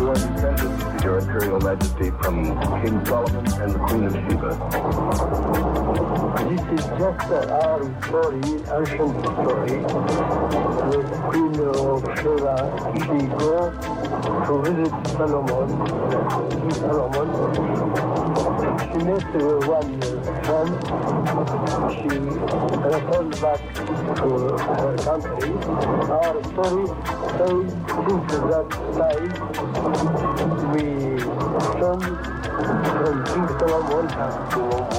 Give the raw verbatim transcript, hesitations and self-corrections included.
was descended, Your Imperial Majesty, from King Solomon and the Queen of Sheba. This is just our story, ancient story. The Queen of Sheba, she goes to visit Solomon. Solomon. She met uh, one uh, son. She returned back to her country. Our story says since that time we turned from King Solomon to